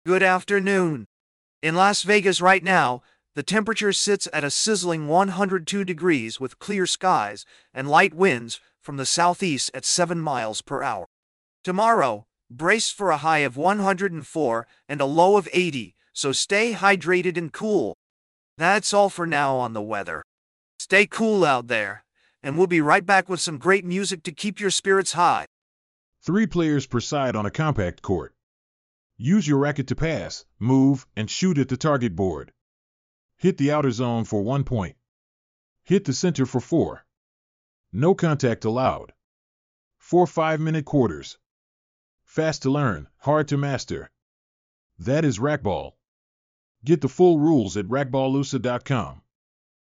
Good afternoon. In Las Vegas right now, the temperature sits at a sizzling 102 degrees with clear skies and light winds from the southeast at 7 miles per hour. Tomorrow, brace for a high of 104 and a low of 80, so stay hydrated and cool. That's all for now on the weather. Stay cool out there, and we'll be right back with some great music to keep your spirits high. 3 players per side on a compact court. Use your racket to pass, move, and shoot at the target board. Hit the outer zone for 1 point. Hit the center for 4. No contact allowed. 4 5-minute quarters. Fast to learn, hard to master. That is racquetball. Get the full rules at racquetballusa.com.